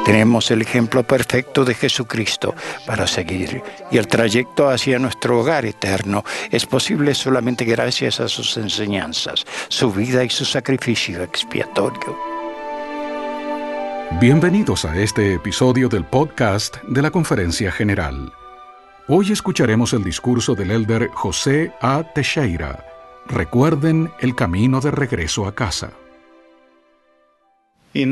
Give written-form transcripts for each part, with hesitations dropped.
Tenemos el ejemplo perfecto de Jesucristo para seguir, y el trayecto hacia nuestro hogar eterno es posible solamente gracias a sus enseñanzas, su vida y su sacrificio expiatorio. Bienvenidos a este episodio del podcast de la Conferencia General. Hoy escucharemos el discurso del elder José A. Teixeira. Recuerden el camino de regreso a casa. En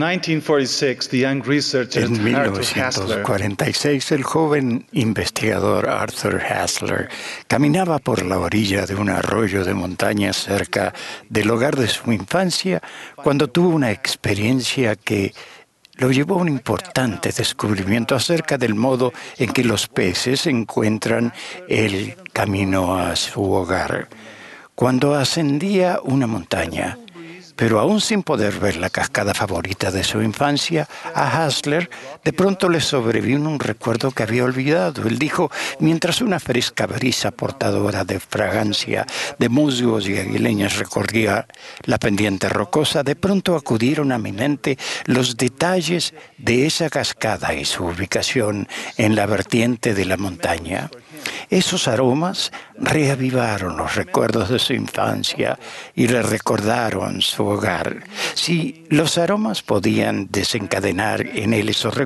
1946, el joven investigador Arthur Hasler caminaba por la orilla de un arroyo de montaña cerca del hogar de su infancia cuando tuvo una experiencia que lo llevó a un importante descubrimiento acerca del modo en que los peces encuentran el camino a su hogar. Cuando ascendía una montaña, pero aún sin poder ver la cascada favorita de su infancia, a Hasler de pronto le sobrevino un recuerdo que había olvidado. Él dijo: mientras una fresca brisa portadora de fragancia de musgos y aguileñas recorría la pendiente rocosa, de pronto acudieron a mi mente los detalles de esa cascada y su ubicación en la vertiente de la montaña. Esos aromas reavivaron los recuerdos de su infancia y le recordaron su hogar. Si los aromas podían desencadenar en él esos recuerdos,